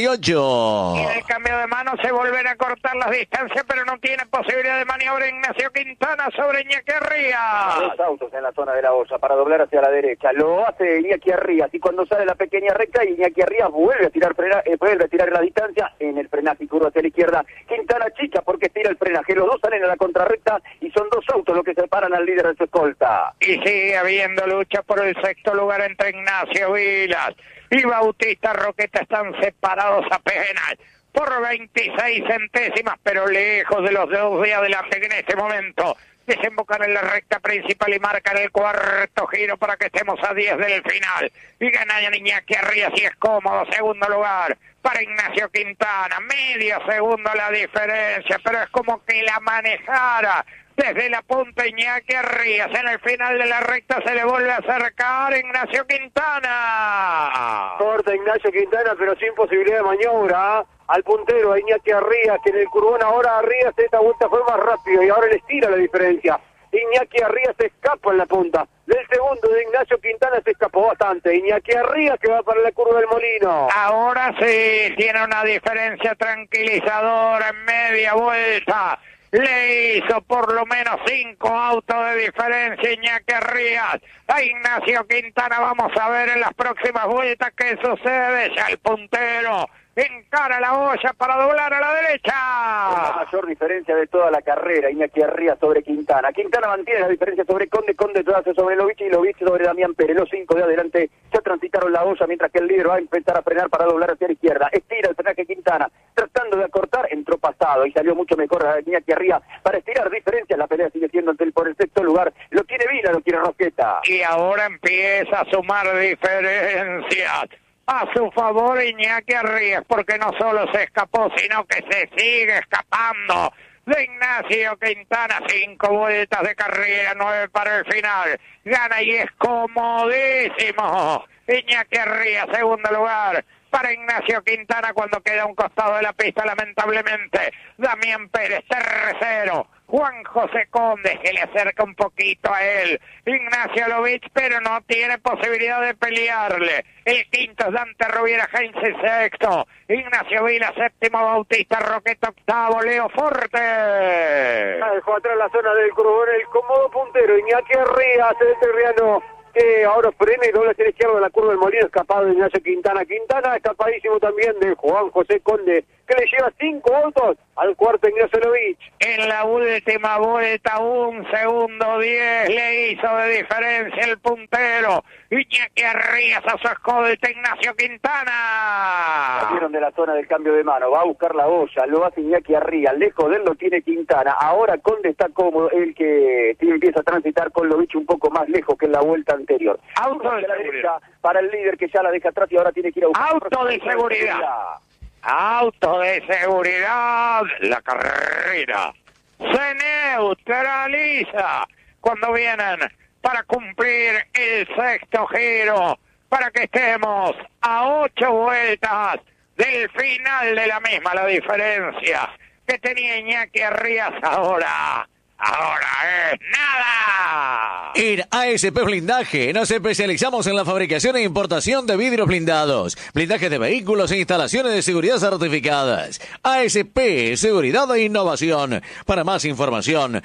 68. Y en el cambio de mano se vuelven a cortar las distancias, pero no tiene posibilidad de maniobra Ignacio Quintana sobre Iñaki Arrias. 2 autos en la zona de la olla para doblar hacia la derecha. Lo hace Iñaki Arrias, y cuando sale la pequeña recta, Iñaki Arrias vuelve a tirar la distancia en el frenaje y curva hacia la izquierda. Quintana chicha porque tira el frenaje. Los dos salen a la contrarrecta y son 2 autos los que separan al líder de su escolta. Y sigue habiendo lucha por el sexto lugar entre Ignacio Vilas y Bautista Roqueta. Están separados apenas por 26 centésimas, pero lejos de los dos de adelante, que en este momento desembocan en la recta principal y marcan el cuarto giro para que estemos a 10 del final. Y gana Iñaki Arrias y es cómodo. Segundo lugar para Ignacio Quintana, medio segundo la diferencia, pero es como que la manejara desde la punta Iñaki Arrias. En el final de la recta se le vuelve a acercar Ignacio Quintana. Corta Ignacio Quintana, pero sin posibilidad de maniobra. Al puntero, a Iñaki Arrias, que en el curvón ahora Arrias esta vuelta fue más rápido y ahora le estira la diferencia. Iñaki Arrias se escapa en la punta. Del segundo de Ignacio Quintana se escapó bastante. Iñaki Arrias, que va para la curva del Molino. Ahora sí, tiene una diferencia tranquilizadora en media vuelta. Le hizo por lo menos 5 autos de diferencia Iñaki Arrias a Ignacio Quintana. Vamos a ver en las próximas vueltas qué sucede. Ya el puntero encara la olla para doblar a la derecha. La mayor diferencia de toda la carrera, Iñaki Arrias sobre Quintana. Quintana mantiene la diferencia sobre Conde hace sobre Lovich y Lovich sobre Damián Pérez. Los 5 de adelante ya transitaron la olla, mientras que el líder va a empezar a frenar para doblar hacia la izquierda. Estira el frenaje Quintana, tratando de acortar, entró pasado y salió mucho mejor a Iñaki Arrias para estirar diferencias. La pelea sigue siendo por el sexto lugar. Lo tiene Vila, lo tiene Roqueta. Y ahora empieza a sumar diferencias a su favor Iñaki Arrias, porque no solo se escapó, sino que se sigue escapando de Ignacio Quintana. 5 vueltas de carrera, 9 para el final. Gana y es comodísimo Iñaki Arría, segundo lugar para Ignacio Quintana cuando queda a un costado de la pista, lamentablemente. Damián Pérez, tercero. Juan José Conde, que le acerca un poquito a él. Ignacio Lovich, pero no tiene posibilidad de pelearle. El quinto es Dante Rubiera, Heinze sexto. Ignacio Vila, séptimo. Bautista Roqueta, octavo. Leo Forte. Dejó atrás la zona del Coronel, cómodo puntero. Iñaki Arría, Terriano. Ahora frena y doble hacia la izquierda de la curva del Molino, escapado de Ignacio Quintana. Quintana escapadísimo también de Juan José Conde, que le lleva 5 autos al cuarto Ignacio Lovich. En la última vuelta, 1 segundo 10 le hizo de diferencia el puntero. Iñaki Arría, a su escolta Ignacio Quintana. Salieron de la zona del cambio de mano, va a buscar la olla, lo hace Iñaki Arría, lejos de él lo tiene Quintana. Ahora Conde está cómodo, el que empieza a transitar con Lovich un poco más lejos que en la vuelta anterior. Auto de la seguridad. derecha para el líder que ya la deja atrás y ahora tiene que ir a buscar. Auto de seguridad. Auto de seguridad. La carrera se neutraliza cuando vienen para cumplir el sexto giro, para que estemos a 8 vueltas del final de la misma. La diferencia que tenía Iñaki Arrías ahora es nada. En ASP Blindaje nos especializamos en la fabricación e importación de vidrios blindados, blindaje de vehículos e instalaciones de seguridad certificadas. ASP, seguridad e innovación. Para más información,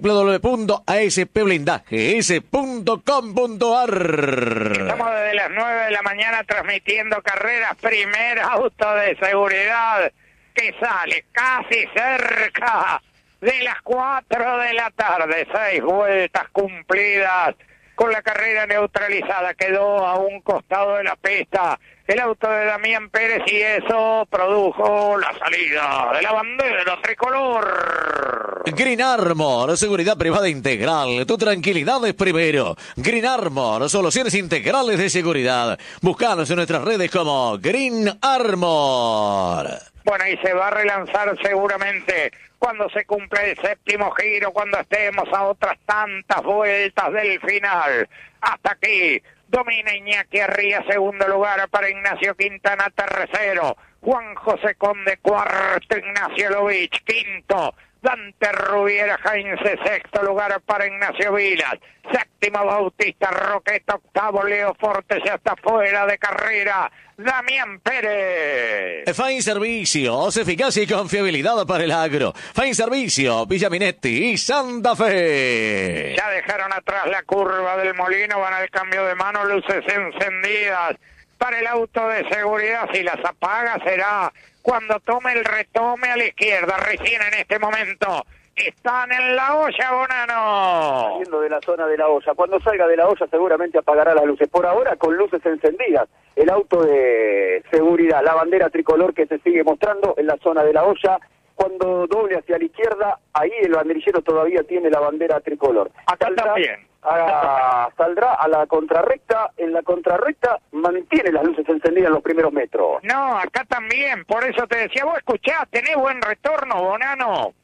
www.aspblindajes.com.ar. Estamos desde las 9 de la mañana transmitiendo carreras. Primer auto de seguridad que sale casi cerca de las 4 de la tarde. 6 vueltas cumplidas con la carrera neutralizada. Quedó a un costado de la pista el auto de Damián Pérez y eso produjo la salida de la bandera tricolor. Green Armor, seguridad privada integral. Tu tranquilidad es primero. Green Armor, soluciones integrales de seguridad. Búscanos en nuestras redes como Green Armor. Bueno, y se va a relanzar seguramente cuando se cumple el séptimo giro, cuando estemos a otras tantas vueltas del final. Hasta aquí domina Iñaki Arría, segundo lugar para Ignacio Quintana, tercero. Juan José Conde, cuarto. Ignacio Lovich, quinto. Dante Rubiera Heinze, sexto lugar para Ignacio Vilas. Séptimo Bautista Roqueta, octavo Leo Forte, ya está fuera de carrera Damián Pérez. Fine Servicios, eficacia y confiabilidad para el agro. Fine Servicio, Villa Minetti y Santa Fe. Ya dejaron atrás la curva del Molino, van al cambio de mano, luces encendidas para el auto de seguridad. Si las apaga será cuando tome el retome a la izquierda. Recién en este momento están en la olla, Bonano. Saliendo de la zona de la olla. Cuando salga de la olla seguramente apagará las luces. Por ahora con luces encendidas. El auto de seguridad, la bandera tricolor que se sigue mostrando en la zona de la olla. Cuando doble hacia la izquierda, ahí el banderillero todavía tiene la bandera tricolor. Acá también. Saldrá a la contrarrecta. En la contrarrecta mantiene las luces encendidas en los primeros metros. No, acá también. Por eso te decía, vos escuchás, tenés buen retorno, Bonano.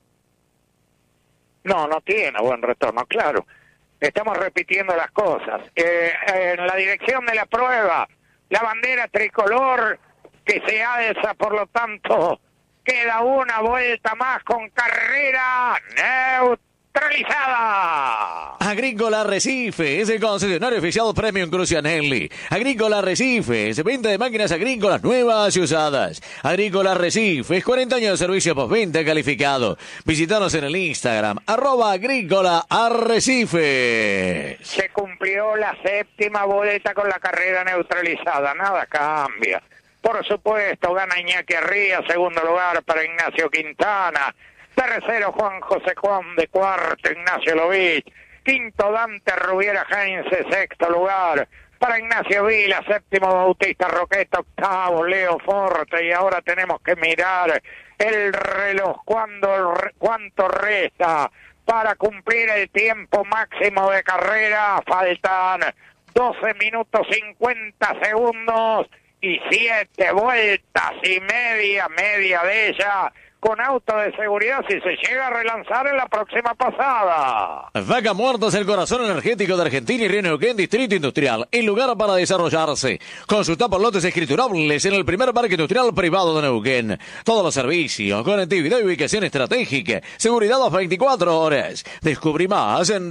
No tiene buen retorno, claro. Estamos repitiendo las cosas. En la dirección de la prueba, la bandera tricolor que se alza, por lo tanto, queda una vuelta más con carrera neutralizada. Agrícola Arrecifes, el concesionario oficial Premium Crucianelli. Agrícola Arrecifes, venta de máquinas agrícolas nuevas y usadas. Agrícola Arrecifes, 40 años de servicio postventa calificado. Visítanos en el Instagram, @Agrícola Arrecifes. Se cumplió la séptima vuelta con la carrera neutralizada, nada cambia. Por supuesto, gana Iñaki Arría, segundo lugar para Ignacio Quintana. Tercero, Juan José Conde, cuarto, Ignacio Lovich. Quinto, Dante Rubiera Heinze, sexto lugar para Ignacio Vila. Séptimo, Bautista Roqueta. Octavo, Leo Forte. Y ahora tenemos que mirar el reloj. ¿Cuánto resta para cumplir el tiempo máximo de carrera? Faltan 12 minutos 50 segundos y 7 vueltas y media de ella con auto de seguridad si se llega a relanzar en la próxima pasada. Vaca Muerta es el corazón energético de Argentina y Río Neuquén, Distrito Industrial, el lugar para desarrollarse. Consulta por lotes escriturables en el primer parque industrial privado de Neuquén. Todos los servicios, conectividad y ubicación estratégica, seguridad las 24 horas. Descubrí más en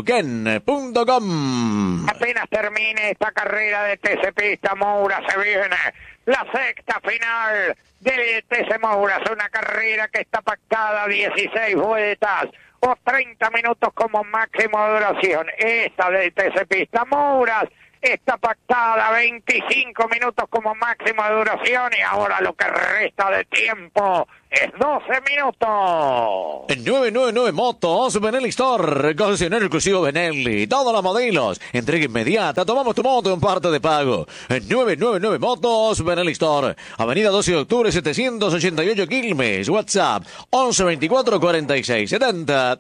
rioneuquén.com. Apenas termine esta carrera de TC Pista Moura, se viene la sexta final del TC Moura. Es una carrera que está pactada a 16 vueltas o 30 minutos como máximo de duración. Esta del TC Pista Mouras está pactada 25 minutos como máximo de duración y ahora lo que resta de tiempo es 12 minutos. En 999 Motos, Benelli Store, concesionario exclusivo Benelli, todos los modelos, entrega inmediata, tomamos tu moto en parte de pago. En 999 Motos, Benelli Store, Avenida 12 de Octubre 788 Quilmes, WhatsApp 11 24 46 70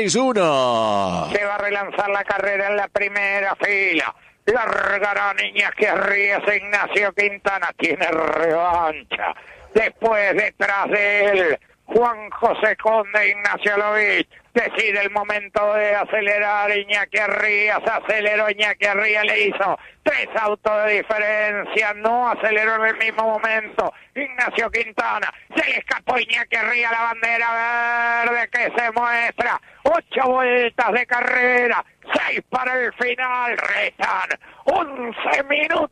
361. Se va a relanzar la carrera en la primera fila. Largará Iñaki Arrías, Ignacio Quintana tiene revancha. Después, detrás de él, Juan José Conde, Ignacio Lovich. Decide el momento de acelerar. Iñaki Arrías aceleró. Iñaki Arrías le hizo 3 autos de diferencia. No aceleró en el mismo momento Ignacio Quintana. Se le escapó Iñaki Arrías, la bandera verde que se muestra. 8 vueltas de carrera. 6 para el final. Restan 11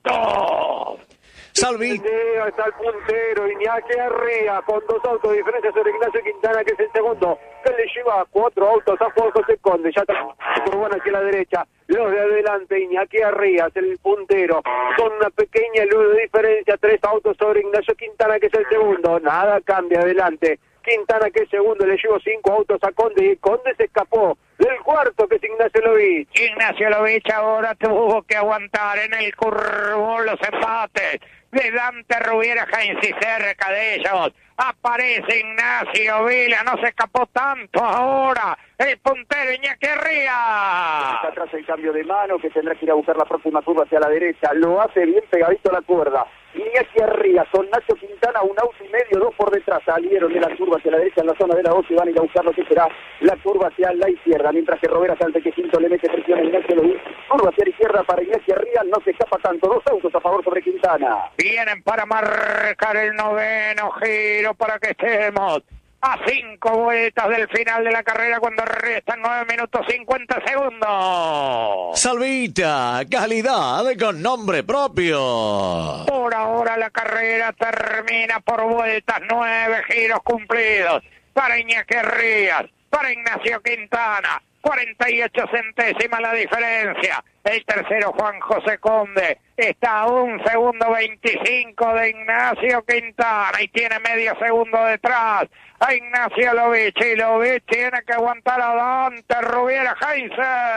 minutos. Salvi. Está el puntero, Iñaki Arría, con 2 autos de diferencia sobre Ignacio Quintana, que es el segundo, que le lleva 4 autos a Juan José Conde, ya está Urbano hacia la derecha, los de adelante, Iñaki Arría, es el puntero, con una pequeña luz de diferencia, 3 autos sobre Ignacio Quintana, que es el segundo, nada cambia adelante, Quintana que es segundo, le llevó 5 autos a Conde, y Conde se escapó del cuarto, que es Ignacio Lovich. Ignacio Lovich ahora tuvo que aguantar en el curvón los empates de Dante Rubiera, Heinz y cerca de ellos aparece Ignacio Vila, no se escapó tanto ahora el puntero Iñaki Arría. Está atrás el cambio de mano, que tendrá que ir a buscar la próxima curva hacia la derecha, lo hace bien pegadito a la cuerda. Iñaki Arría, con Nacho Quintana, 1 auto y medio, 2 por detrás, salieron de la curva hacia la derecha en la zona de la 12 y van a ir a buscar lo que será la curva hacia la izquierda, mientras que Robera Sante, que Quinto le mete presión a Ignacio Lovich, curva hacia la izquierda para Iñaki Arría, no se escapa tanto, 2 autos a favor sobre Quintana. Vienen para marcar el noveno giro para que estemos a 5 vueltas del final de la carrera cuando restan 9 minutos 50 segundos. Salvita, calidad con nombre propio. Por ahora la carrera termina por vueltas, 9 giros cumplidos para Iñaki Arrías, para Ignacio Quintana, 48 centésimas la diferencia. El tercero, Juan José Conde, está a 1 segundo 25 de Ignacio Quintana y tiene medio segundo detrás a Ignacio Lovich, y Lovich tiene que aguantar a Dante Rubiera Heinz.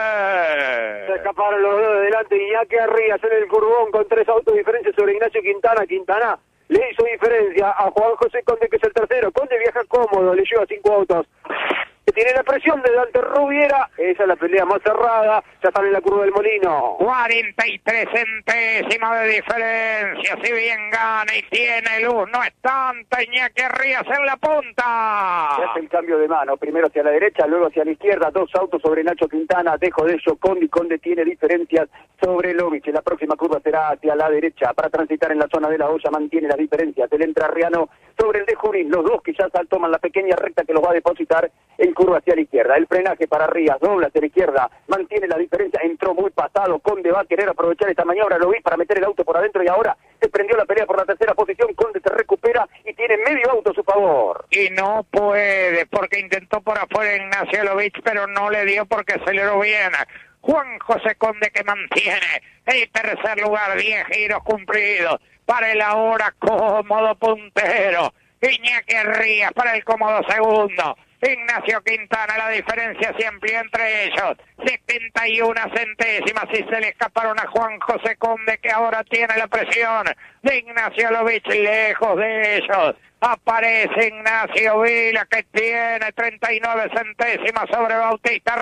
Se escaparon los dos de delante, Iñaki Arrías en el curvón con 3 autos de diferencia sobre Ignacio Quintana. Quintana le hizo diferencia a Juan José Conde, que es el tercero. Conde viaja cómodo, le lleva 5 autos. Que tiene la presión de Dante Rubiera, esa es la pelea más cerrada, ya están en la curva del Molino. 43 centésimas de diferencia, si bien gana y tiene luz, no es tanta. Iñaki Arrías en la punta. Se hace el cambio de mano, primero hacia la derecha, luego hacia la izquierda, 2 autos sobre Nacho Quintana, dejo de ello Conde, y Conde tiene diferencias sobre Lovich. La próxima curva será hacia la derecha, para transitar en la zona de la olla, mantiene las diferencias, el entrerriano sobre el de Junín, los dos que ya toman la pequeña recta que los va a depositar en curva hacia la izquierda, el frenaje para Rías, dobla hacia la izquierda, mantiene la diferencia, entró muy pasado, Conde va a querer aprovechar esta maniobra, lo vi para meter el auto por adentro y ahora se prendió la pelea por la tercera posición, Conde se recupera y tiene medio auto a su favor. Y no puede, porque intentó por afuera Ignacio Lovich, pero no le dio porque aceleró bien. Juan José Conde, que mantiene el tercer lugar, 10 giros cumplidos para el ahora cómodo puntero. Iñaki Arrías para el cómodo segundo. Ignacio Quintana, la diferencia se amplió entre ellos, 71 centésimas, y se le escaparon a Juan José Conde, que ahora tiene la presión de Ignacio Lovich. Lejos de ellos aparece Ignacio Vila, que tiene 39 centésimas sobre Bautista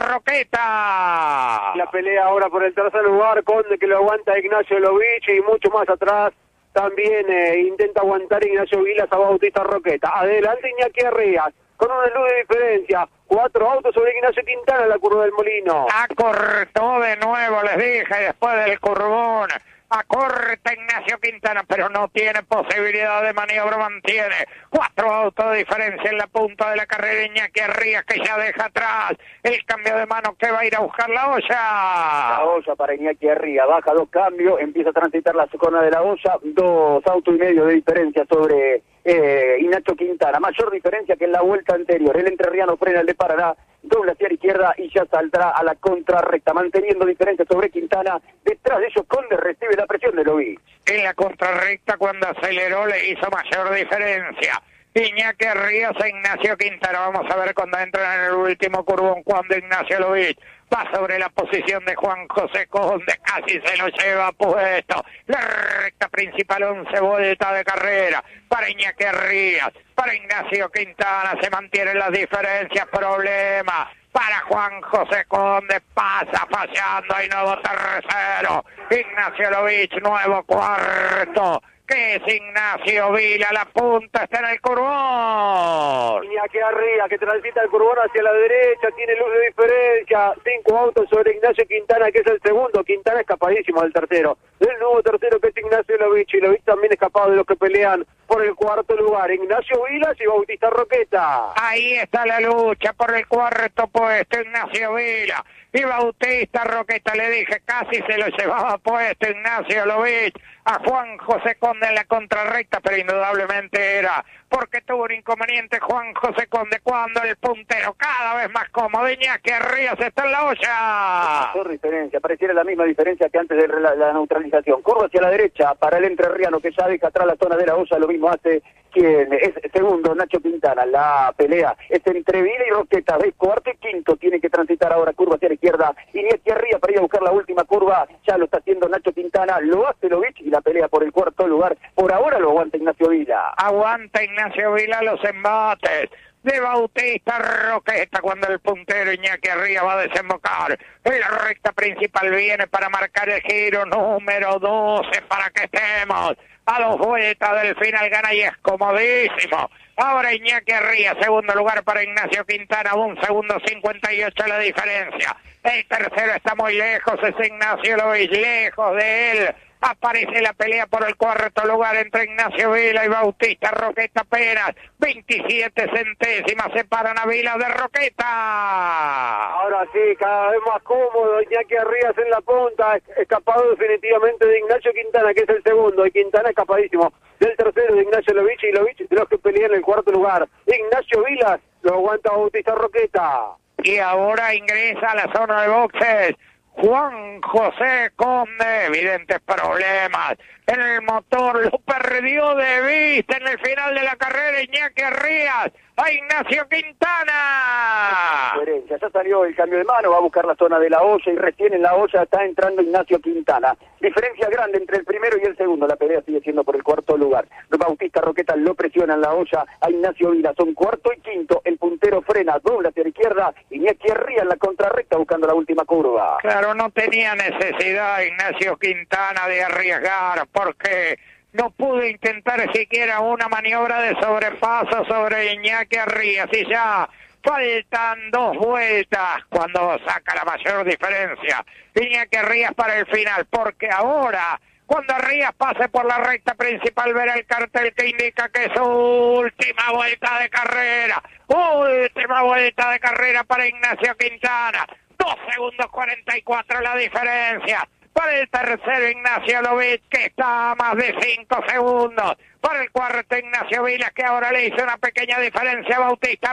Roqueta. La pelea ahora por el tercer lugar, Conde que lo aguanta Ignacio Lovich, y mucho más atrás también intenta aguantar Ignacio Vilas a Bautista Roqueta. Adelante Iñaki Arrías, con una luz de diferencia. 4 autos sobre Ignacio Quintana en la curva del Molino. Acortó de nuevo, les dije, después del curvón. Acorta Ignacio Quintana, pero no tiene posibilidad de maniobra, mantiene 4 autos de diferencia en la punta de la carrera. Iñaki Arrías, que ya deja atrás el cambio de mano, que va a ir a buscar la olla. La olla para Iñaki Arrías, baja 2 cambios, empieza a transitar la zona de la olla, 2 autos y medio de diferencia sobre Ignacio Quintana, mayor diferencia que en la vuelta anterior. El entrerriano frena, le parará, dobla hacia la izquierda y ya saldrá a la contrarrecta, manteniendo diferencia sobre Quintana. Detrás de ellos Conde recibe la presión de Lovich. En la contrarrecta, cuando aceleró, le hizo mayor diferencia Iñaki Arrías a Ignacio Quintana. Vamos a ver cuando entra en el último curvón, cuando Ignacio Lovich va sobre la posición de Juan José Conde, casi se lo lleva puesto. La recta principal, 11 vueltas de carrera para Iñaki Arrías, para Ignacio Quintana, se mantienen las diferencias. Problema para Juan José Conde, pasa fallando, hay nuevo tercero. Ignacio Lovich, nuevo cuarto, que es Ignacio Vila, la punta está en el curvón. Iñaki Arrías, que transita el curvón hacia la derecha, tiene luz de diferencia, 5 autos sobre Ignacio Quintana, que es el segundo. Quintana escapadísimo del tercero. El nuevo tercero, que es Ignacio Lovich, y Lovich también escapado de los que pelean por el cuarto lugar. Ignacio Vilas y Bautista Roqueta. Ahí está la lucha por el cuarto puesto, Ignacio Vila y Bautista Roqueta. Le dije, casi se lo llevaba puesto Ignacio Lovich a Juan José Conde en la contrarrecta, pero indudablemente era porque tuvo un inconveniente Juan José Conde, cuando el puntero cada vez más cómodo. Iñaki Arrías está en la olla. Mayor diferencia, pareciera la misma diferencia que antes de la neutralización. Curva hacia la derecha para el entrerriano, que ya deja atrás la zona de la olla. Lo mismo hace quien es segundo, Nacho Quintana. La pelea es entre Vila y Roqueta. De cuarto y quinto tiene que transitar ahora curva hacia la izquierda. Iñaki Arrías para ir a buscar la última curva. Ya lo está haciendo Nacho Quintana, lo hace Lovich, y la pelea por el cuarto lugar por ahora lo aguanta Ignacio Vila. Aguanta Ignacio Vila los embates de Bautista Roqueta, cuando el puntero Iñaki Arrías va a desembocar en la recta principal. Viene para marcar el giro número 12 para que estemos a 2 vueltas del final. Gana y es comodísimo. Ahora Iñaki Arrías, segundo lugar para Ignacio Quintana, 1 segundo 58 la diferencia. El tercero está muy lejos, es Ignacio Lovich, lejos de él. Aparece la pelea por el cuarto lugar entre Ignacio Vila y Bautista Roqueta. Apenas 27 centésimas separan a Vila de Roqueta. Ahora sí, cada vez más cómodo Iñaki Arrías en la punta, escapado definitivamente de Ignacio Quintana, que es el segundo, y Quintana escapadísimo del tercero de Ignacio Lovich, y Lovich de los que pelean en el cuarto lugar. Ignacio Vilas lo aguanta Bautista Roqueta. Y ahora ingresa a la zona de boxes Juan José Conde. Evidentes problemas en el motor, lo perdió de vista en el final de la carrera Iñaki Arrías a Ignacio Quintana. Ya salió el cambio de mano, va a buscar la zona de la olla, y recién en la olla está entrando Ignacio Quintana. Diferencia grande entre el primero y el segundo, la pelea sigue siendo por el cuarto lugar. Bautista Roqueta lo presiona en la olla a Ignacio Vila, son cuarto y quinto, el puntero frena, dobla hacia la izquierda, Iñaki Arrías en la contrarrecta buscando la última curva. Claro, no tenía necesidad Ignacio Quintana de arriesgar, porque no pudo intentar siquiera una maniobra de sobrepaso sobre Iñaki Arrías, y ya faltan 2 vueltas cuando saca la mayor diferencia Iñaki Arrías para el final, porque ahora, cuando Arrías pase por la recta principal, verá el cartel que indica que es su última vuelta de carrera. Última vuelta de carrera para Ignacio Quintana. 2 segundos 44 la diferencia. Para el tercero Ignacio Lovich, que está a más de 5 segundos. Para el cuarto Ignacio Vilas, que ahora le hizo una pequeña diferencia a Bautista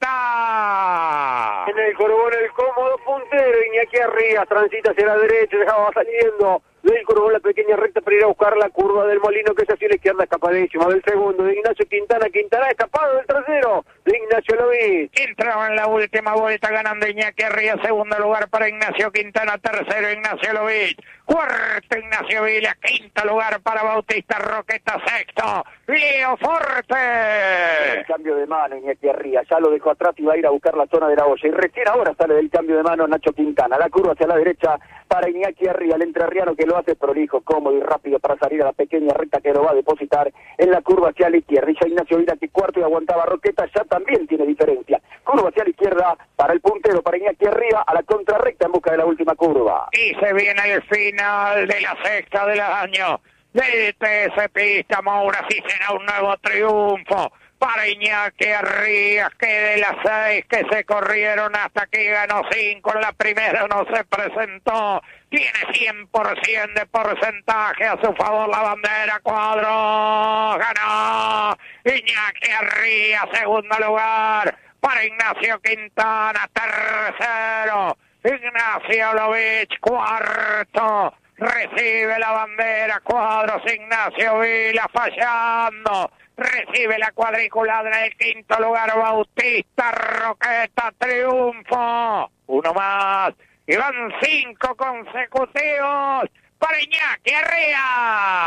Roqueta. En el curvón el cómodo puntero Iñaki Arrías transita hacia la derecha, dejaba saliendo del curvón la pequeña recta para ir a buscar la curva del Molino, que es hacia la izquierda, escapadísima del segundo de Ignacio Quintana. Quintana escapado del tercero de Ignacio Lovich. Entraba en la última vuelta ganando Iñaki Arrías, segundo lugar para Ignacio Quintana, tercero Ignacio Lovich, cuarto Ignacio Vila, quinto lugar para Bautista Roqueta, sexto Leo Forte. El cambio de mano Iñaki Arrías, ya lo dejó atrás y va a ir a buscar la zona de la olla, y recién ahora sale del cambio de mano Nacho Quintana. La curva hacia la derecha para Iñaki Arrías, el entrerriano, que lo hace prolijo, cómodo y rápido para salir a la pequeña recta que lo va a depositar en la curva hacia la izquierda. Y ya Ignacio Vila, que cuarto y aguantaba Roqueta, ya también tiene diferencia. Curva hacia la izquierda para el puntero, para Iñaki arriba, a la contrarrecta en busca de la última curva. Y se viene el final de la sexta del año del TC Pista Moura. Sí será un nuevo triunfo para Iñaki Arrías, que de las 6 que se corrieron hasta que ganó 5, en la primera no se presentó. Tiene 100% de porcentaje a su favor la bandera Cuadro. Ganó Iñaki Arrías, segundo lugar para Ignacio Quintana, tercero Ignacio Lovich, cuarto. Recibe la bandera Cuadros, Ignacio Vila fallando. Recibe la cuadriculada en el quinto lugar, Bautista Roqueta, triunfo. Uno más. Y van 5 consecutivos para Iñaki Arrías.